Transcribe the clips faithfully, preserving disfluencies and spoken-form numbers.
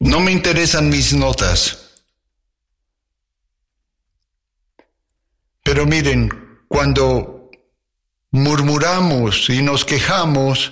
No me interesan mis notas. Pero miren, cuando murmuramos y nos quejamos,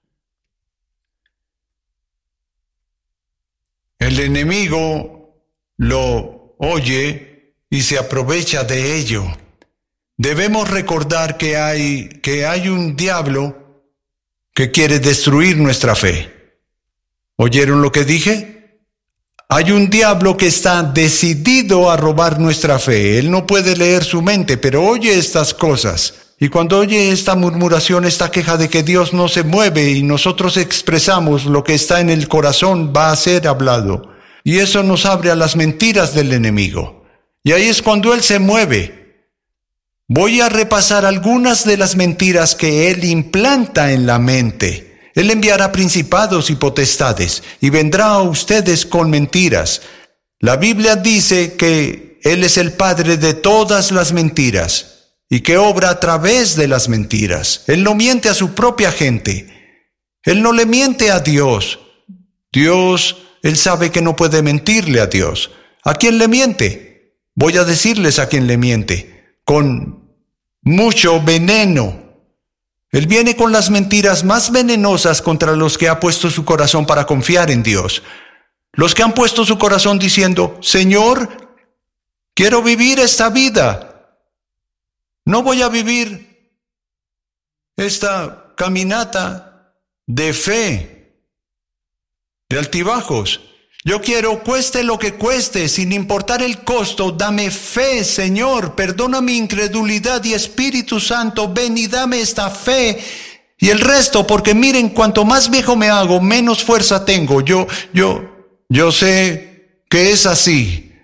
el enemigo lo oye y se aprovecha de ello. Debemos recordar que hay, que hay un diablo que quiere destruir nuestra fe. ¿Oyeron lo que dije? Hay un diablo que está decidido a robar nuestra fe. Él no puede leer su mente, pero oye estas cosas. Y cuando oye esta murmuración, esta queja de que Dios no se mueve y nosotros expresamos lo que está en el corazón, va a ser hablado. Y eso nos abre a las mentiras del enemigo. Y ahí es cuando él se mueve. Voy a repasar algunas de las mentiras que él implanta en la mente. Él enviará principados y potestades y vendrá a ustedes con mentiras. La Biblia dice que él es el padre de todas las mentiras y que obra a través de las mentiras. Él no miente a su propia gente. Él no le miente a Dios. Dios, él sabe que no puede mentirle a Dios. ¿A quién le miente? Voy a decirles a quién le miente. Con mucho veneno. Él viene con las mentiras más venenosas contra los que ha puesto su corazón para confiar en Dios. Los que han puesto su corazón diciendo, Señor, quiero vivir esta vida. No voy a vivir esta caminata de fe, de altibajos. Yo quiero, cueste lo que cueste, sin importar el costo, dame fe, Señor, perdona mi incredulidad y Espíritu Santo, ven y dame esta fe y el resto, porque miren, cuanto más viejo me hago, menos fuerza tengo. Yo, yo, yo sé que es así.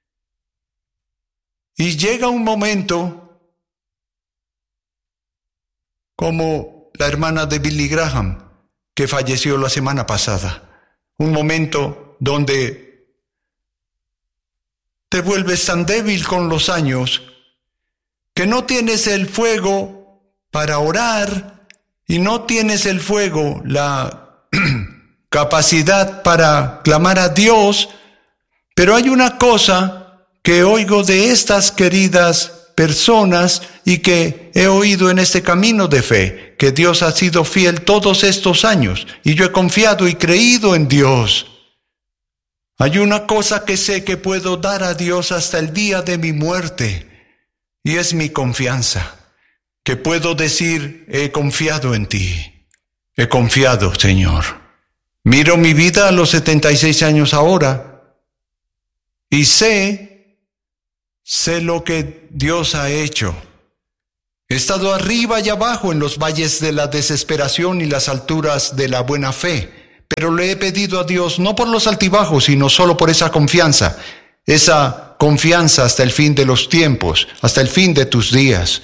Y llega un momento, como la hermana de Billy Graham, que falleció la semana pasada, un momento donde te vuelves tan débil con los años que no tienes el fuego para orar y no tienes el fuego, la capacidad para clamar a Dios. Pero hay una cosa que oigo de estas queridas personas y que he oído en este camino de fe, que Dios ha sido fiel todos estos años y yo he confiado y creído en Dios. Hay una cosa que sé que puedo dar a Dios hasta el día de mi muerte, y es mi confianza, que puedo decir, he confiado en ti, he confiado, Señor. Miro mi vida a los setenta y seis años ahora, y sé, sé lo que Dios ha hecho. He estado arriba y abajo en los valles de la desesperación y las alturas de la buena fe, pero le he pedido a Dios no por los altibajos, sino solo por esa confianza, esa confianza hasta el fin de los tiempos, hasta el fin de tus días.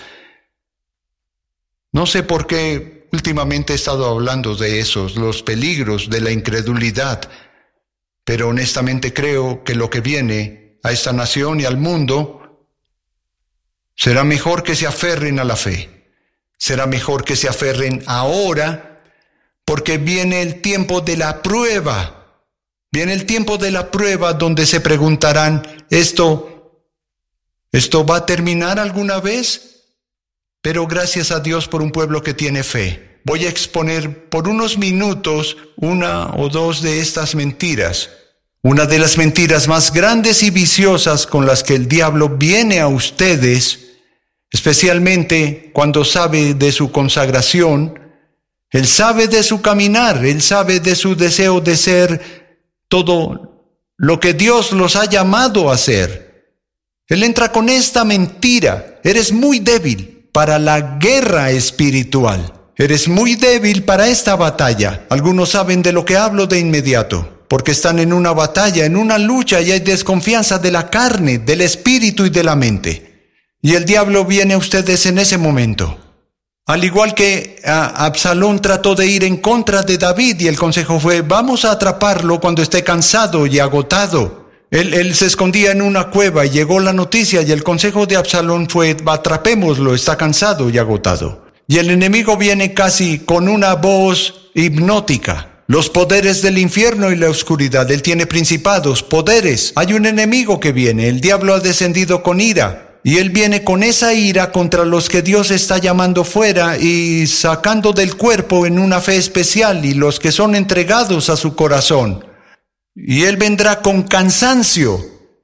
No sé por qué últimamente he estado hablando de esos, los peligros de la incredulidad, pero honestamente creo que lo que viene a esta nación y al mundo será mejor que se aferren a la fe, será mejor que se aferren ahora, porque viene el tiempo de la prueba. Viene el tiempo de la prueba donde se preguntarán, ¿esto, esto va a terminar alguna vez? Pero gracias a Dios por un pueblo que tiene fe. Voy a exponer por unos minutos una o dos de estas mentiras. Una de las mentiras más grandes y viciosas con las que el diablo viene a ustedes, especialmente cuando sabe de su consagración. Él sabe de su caminar, Él sabe de su deseo de ser todo lo que Dios los ha llamado a ser. Él entra con esta mentira: eres muy débil para la guerra espiritual, eres muy débil para esta batalla. Algunos saben de lo que hablo de inmediato, porque están en una batalla, en una lucha, y hay desconfianza de la carne, del espíritu y de la mente. Y el diablo viene a ustedes en ese momento. Al igual que Absalón trató de ir en contra de David y el consejo fue, vamos a atraparlo cuando esté cansado y agotado. Él, él se escondía en una cueva y llegó la noticia y el consejo de Absalón fue, atrapémoslo, está cansado y agotado. Y el enemigo viene casi con una voz hipnótica. los poderes del infierno y la oscuridad. Él tiene principados, poderes. Hay un enemigo que viene. El diablo ha descendido con ira. Y él viene con esa ira contra los que Dios está llamando fuera y sacando del cuerpo en una fe especial y los que son entregados a su corazón. Y él vendrá con cansancio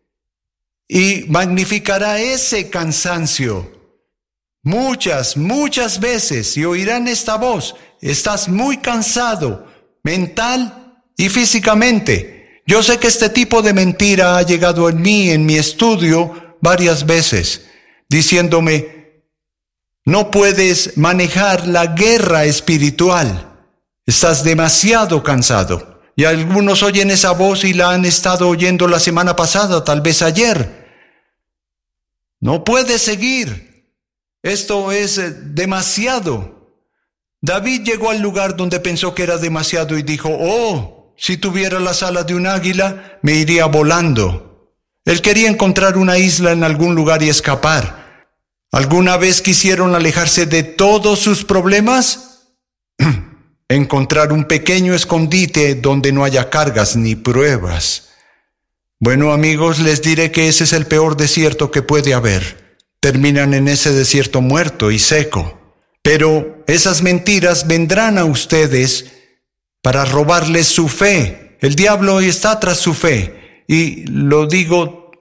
y magnificará ese cansancio muchas, muchas veces y oirán esta voz: estás muy cansado, mental y físicamente. Yo sé que este tipo de mentira ha llegado en mí, en mi estudio, varias veces, diciéndome: no puedes manejar la guerra espiritual, estás demasiado cansado. Y algunos oyen esa voz y la han estado oyendo la semana pasada, tal vez ayer. No puedes seguir, esto es demasiado. David llegó al lugar donde pensó que era demasiado y dijo: oh, si tuviera las alas de un águila, me iría volando. Él quería encontrar una isla en algún lugar y escapar. ¿Alguna vez quisieron alejarse de todos sus problemas? Encontrar un pequeño escondite donde no haya cargas ni pruebas. Bueno, amigos, les diré que ese es el peor desierto que puede haber. Terminan en ese desierto muerto y seco. Pero esas mentiras vendrán a ustedes para robarles su fe. El diablo está tras su fe. Y lo digo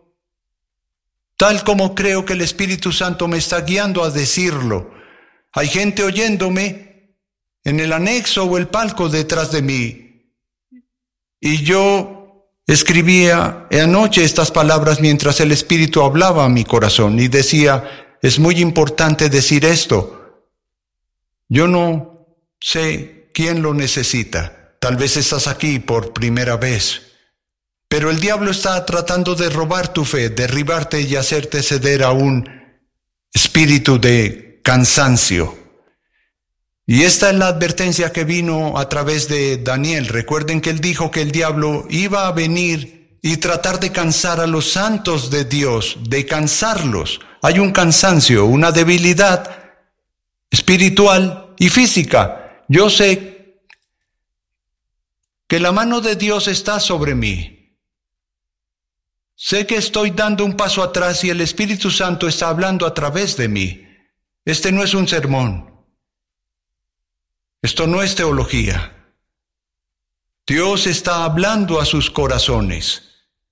tal como creo que el Espíritu Santo me está guiando a decirlo. Hay gente oyéndome en el anexo o el palco detrás de mí. Y yo escribía anoche estas palabras mientras el Espíritu hablaba a mi corazón y decía: es muy importante decir esto. Yo no sé quién lo necesita. Tal vez estás aquí por primera vez. Pero el diablo está tratando de robar tu fe, derribarte y hacerte ceder a un espíritu de cansancio. Y esta es la advertencia que vino a través de Daniel. Recuerden que él dijo que el diablo iba a venir y tratar de cansar a los santos de Dios, de cansarlos. Hay un cansancio, una debilidad espiritual y física. Yo sé que la mano de Dios está sobre mí. Sé que estoy dando un paso atrás y el Espíritu Santo está hablando a través de mí. Este no es un sermón. Esto no es teología. Dios está hablando a sus corazones.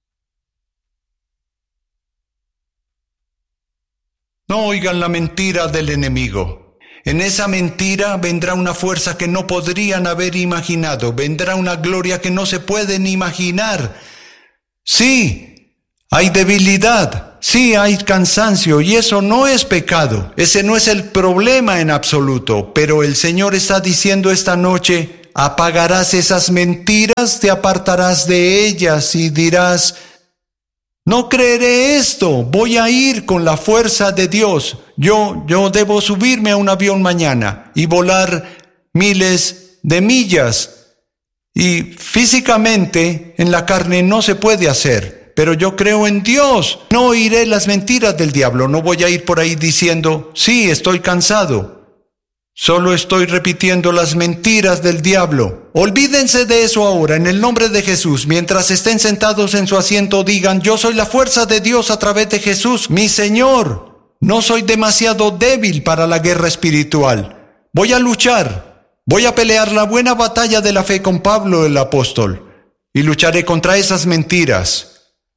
No oigan la mentira del enemigo. En esa mentira vendrá una fuerza que no podrían haber imaginado. Vendrá una gloria que no se pueden imaginar. Sí, hay debilidad. Sí, hay cansancio. Y eso no es pecado. Ese no es el problema en absoluto. Pero el Señor está diciendo esta noche: apagarás esas mentiras, te apartarás de ellas y dirás: no creeré esto, voy a ir con la fuerza de Dios. Yo, yo debo subirme a un avión mañana y volar miles de millas. Y físicamente en la carne no se puede hacer, pero yo creo en Dios. No oiré las mentiras del diablo, no voy a ir por ahí diciendo: sí, estoy cansado. Solo estoy repitiendo las mentiras del diablo. Olvídense de eso ahora, en el nombre de Jesús. Mientras estén sentados en su asiento, digan: yo soy la fuerza de Dios a través de Jesús, mi Señor. No soy demasiado débil para la guerra espiritual. Voy a luchar. Voy a pelear la buena batalla de la fe con Pablo el apóstol. Y lucharé contra esas mentiras.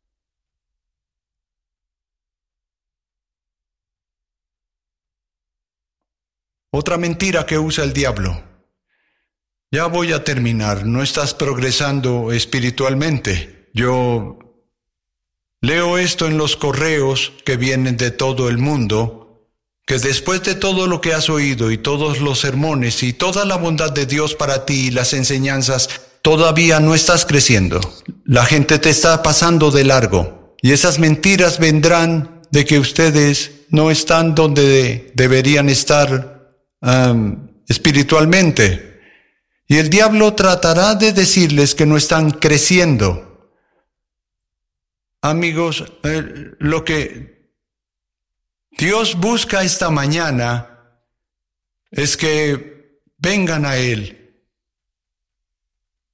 Otra mentira que usa el diablo. Ya voy a terminar. No estás progresando espiritualmente. Yo leo esto en los correos que vienen de todo el mundo, que después de todo lo que has oído y todos los sermones y toda la bondad de Dios para ti y las enseñanzas, todavía no estás creciendo. La gente te está pasando de largo. Y esas mentiras vendrán de que ustedes no están donde deberían estar Um, espiritualmente. Y el diablo tratará de decirles que no están creciendo. Amigos, eh, lo que Dios busca esta mañana es que vengan a Él.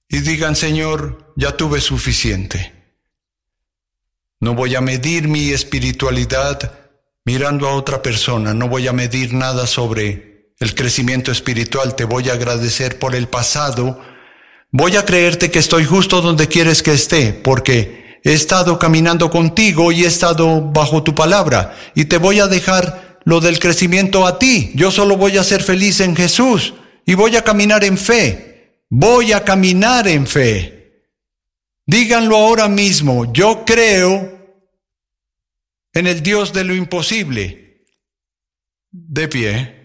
y digan, Señor, ya tuve suficiente. No voy a medir mi espiritualidad mirando a otra persona, no voy a medir nada sobre el crecimiento espiritual, te voy a agradecer por el pasado, voy a creerte que estoy justo donde quieres que esté, porque he estado caminando contigo y he estado bajo tu palabra, y te voy a dejar lo del crecimiento a ti. Yo solo voy a ser feliz en Jesús, y voy a caminar en fe, voy a caminar en fe. Díganlo ahora mismo, yo creo en el Dios de lo imposible. De pie.